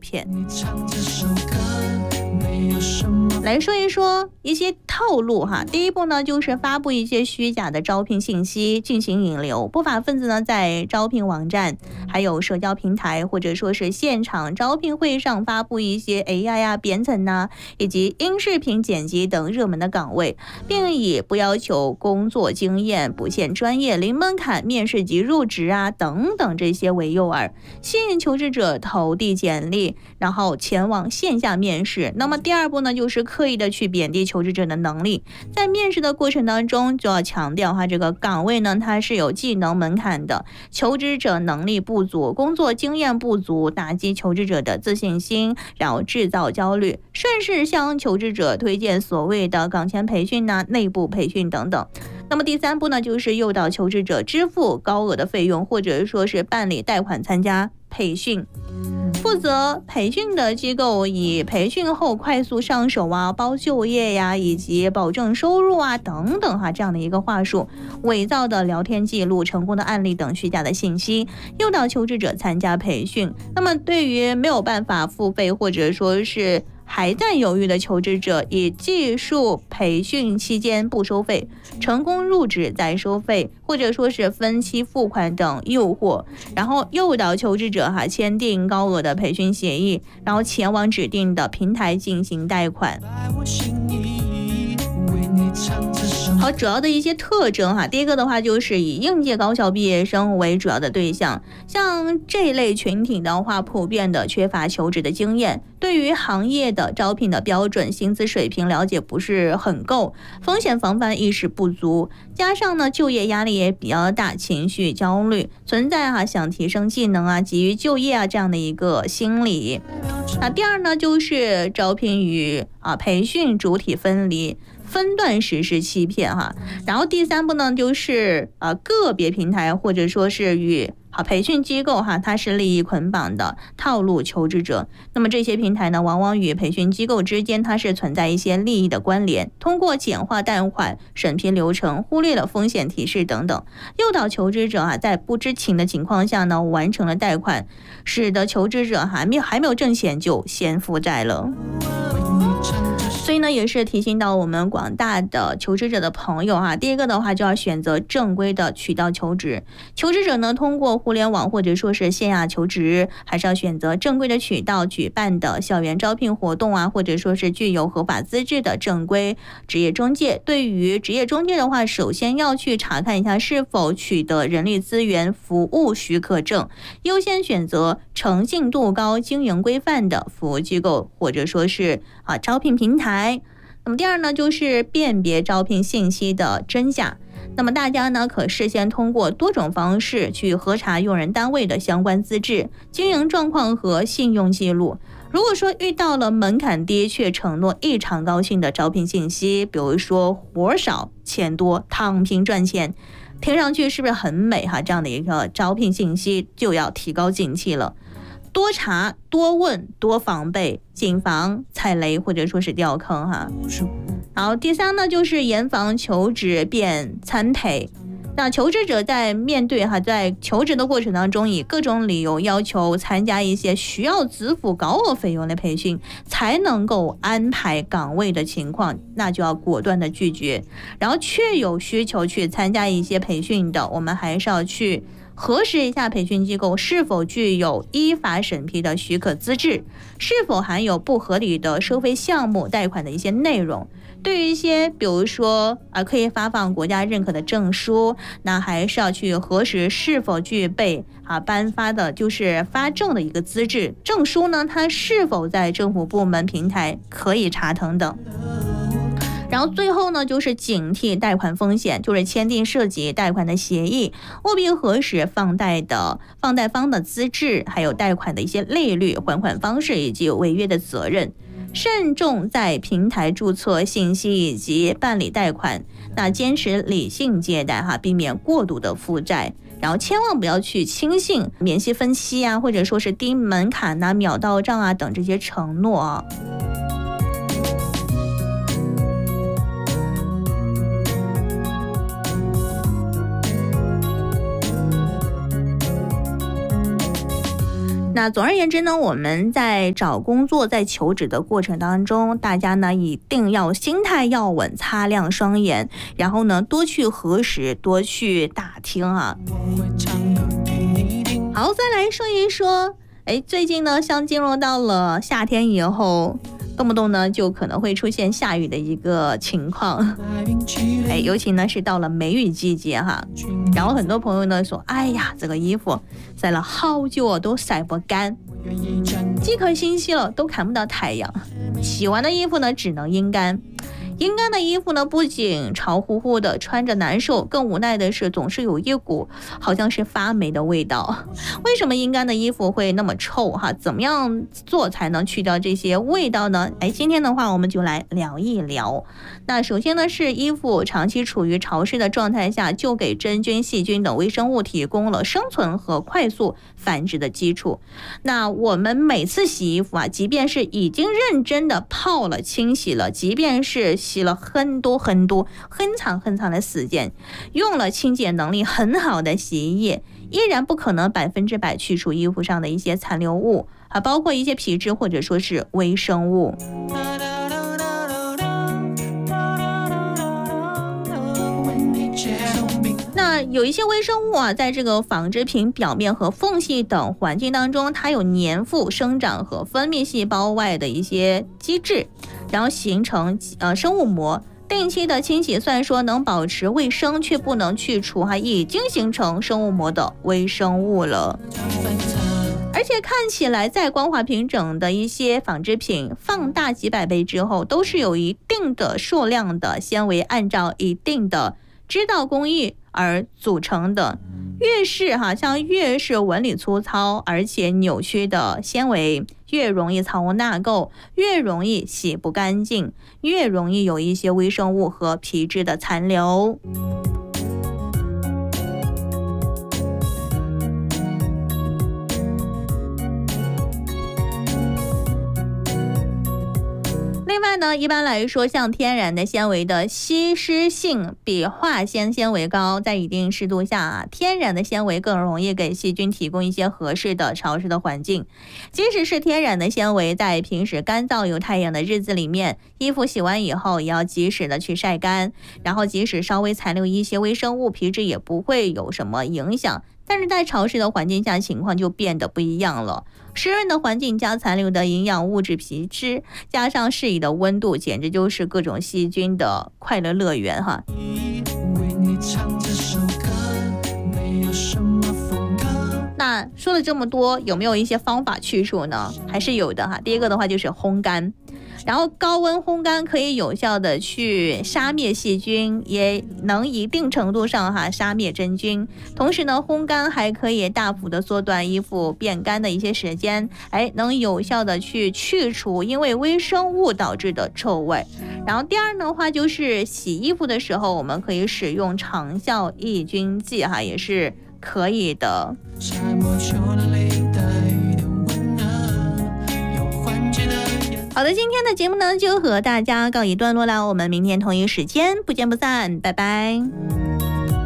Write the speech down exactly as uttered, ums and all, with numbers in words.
骗。来说一说一些套路哈，第一步呢就是发布一些虚假的招聘信息进行引流，不法分子呢在招聘网站、还有社交平台或者说是现场招聘会上发布一些 A I 啊、编程呐、啊、以及音视频剪辑等热门的岗位，并以不要求工作经验、不限专业、零门槛、面试即入职啊等等这些为诱饵，吸引求职者投递简历，然后前往线下面试。那么第二步呢，就是刻意的去贬低求职者的能力，在面试的过程当中就要强调哈，这个岗位呢它是有技能门槛的，求职者能力不足、工作经验不足，打击求职者的自信心，然后制造焦虑，顺势向求职者推荐所谓的岗前培训呢、内部培训等等。那么第三步呢，就是诱导求职者支付高额的费用，或者说是办理贷款参加培训。负责培训的机构以培训后快速上手啊、包就业呀、以及保证收入啊等等哈、啊、这样的一个话术，伪造的聊天记录、成功的案例等虚假的信息，诱导求职者参加培训。那么对于没有办法付费或者说是还在犹豫的求职者，以技术培训期间不收费，成功入职再收费，或者说是分期付款等诱惑，然后诱导求职者哈签订高额的培训协议，然后前往指定的平台进行贷款。好，主要的一些特征哈，第一个的话就是以应届高校毕业生为主要的对象，像这类群体的话，普遍的缺乏求职的经验，对于行业的招聘的标准、薪资水平了解不是很够，风险防范意识不足，加上呢就业压力也比较大，情绪焦虑，存在哈想提升技能啊、急于就业啊这样的一个心理。那第二呢，就是招聘与啊培训主体分离，分段实施欺骗哈。然后第三步呢，就是呃个别平台或者说是与好培训机构哈，它是利益捆绑的套路求职者。那么这些平台呢，往往与培训机构之间它是存在一些利益的关联，通过简化贷款审批流程，忽略了风险提示等等，诱导求职者啊在不知情的情况下呢完成了贷款，使得求职者还没有还没有挣钱就先负债了。所以呢，也是提醒到我们广大的求职者的朋友哈，第一个的话就要选择正规的渠道求职。求职者呢，通过互联网或者说是线下求职，还是要选择正规的渠道举办的校园招聘活动啊，或者说是具有合法资质的正规职业中介。对于职业中介的话，首先要去查看一下是否取得人力资源服务许可证，优先选择诚信度高、经营规范的服务机构，或者说是啊招聘平台。那么第二呢，就是辨别招聘信息的真假。那么大家呢，可事先通过多种方式去核查用人单位的相关资质、经营状况和信用记录。如果说遇到了门槛低却承诺异常高薪的招聘信息，比如说活少钱多、躺平赚钱，听上去是不是很美哈？这样的一个招聘信息就要提高警惕了。多查、多问、多防备，谨防踩雷或者说是掉坑哈。然后第三呢，就是严防求职变参培。那求职者在面对哈，在求职的过程当中，以各种理由要求参加一些需要支付高额费用的培训，才能够安排岗位的情况，那就要果断的拒绝。然后确有需求去参加一些培训的，我们还是要去核实一下培训机构是否具有依法审批的许可资质，是否含有不合理的收费项目、贷款的一些内容。对于一些比如说啊可以发放国家认可的证书，那还是要去核实是否具备啊颁发的就是发证的一个资质，证书呢它是否在政府部门平台可以查等等。然后最后呢，就是警惕贷款风险，就是签订涉及贷款的协议，务必核实放贷的放贷方的资质，还有贷款的一些利率、还款方式以及违约的责任。慎重在平台注册信息以及办理贷款，那坚持理性借贷哈，避免过度的负债。然后千万不要去轻信免息分期啊，或者说是低门槛啊、秒到账啊等这些承诺啊。 那总而言之呢，我们在找工作在求职的过程当中，大家呢一定要心态要稳，擦亮双眼，然后呢多去核实，多去打听啊。好，再来说一说，哎，最近呢像进入到了夏天以后，动不动呢就可能会出现下雨的一个情况，哎，尤其呢是到了梅雨季节哈，然后很多朋友呢说，哎呀，这个衣服晒了好久哦，都晒不干，几颗星期了都看不到太阳，洗完的衣服呢只能阴干。阴干的衣服呢，不仅潮乎乎的穿着难受，更无奈的是总是有一股好像是发霉的味道。为什么阴干的衣服会那么臭哈？怎么样做才能去掉这些味道呢？哎，今天的话我们就来聊一聊。那首先呢是衣服长期处于潮湿的状态下，就给真菌、细菌等微生物提供了生存和快速繁殖的基础。那我们每次洗衣服啊，即便是已经认真的泡了、清洗了，即便是洗了很多很多很长很长的时间，用了清洁能力很好的洗衣液，依然不可能百分之百去除衣服上的一些残留物，还包括一些皮质或者说是微生物。那有一些微生物啊，在这个纺织品表面和缝隙等环境当中，它有粘附、生长和分泌细胞外的一些机制，然后形成呃生物膜。定期的清洗虽然说能保持卫生，却不能去除哈已经形成生物膜的微生物了。而且看起来再光滑平整的一些纺织品，放大几百倍之后，都是有一定的数量的纤维按照一定的织造工艺而组成的。越是哈像越是纹理粗糙而且扭曲的纤维，越容易藏污纳垢，越容易洗不干净，越容易有一些微生物和皮质的残留。另外呢，一般来说，像天然的纤维的吸湿性比化纤纤维高，在一定湿度下啊，天然的纤维更容易给细菌提供一些合适的潮湿的环境。即使是天然的纤维，在平时干燥有太阳的日子里面，衣服洗完以后也要及时的去晒干，然后即使稍微残留一些微生物，皮质也不会有什么影响。但是在潮湿的环境下，情况就变得不一样了。湿润的环境加残留的营养物质皮质，加上适宜的温度，简直就是各种细菌的快乐乐园哈。那说了这么多，有没有一些方法去除呢？还是有的哈。第一个的话就是烘干，然后高温烘干可以有效的去杀灭细菌，也能一定程度上哈杀灭真菌。同时呢，烘干还可以大幅的缩短衣服变干的一些时间，哎，能有效的去去除因为微生物导致的臭味。然后第二的话就是洗衣服的时候，我们可以使用长效抑菌剂哈，也是可以的。好的，今天的节目呢就和大家告一段落了，我们明天同一时间不见不散，拜拜。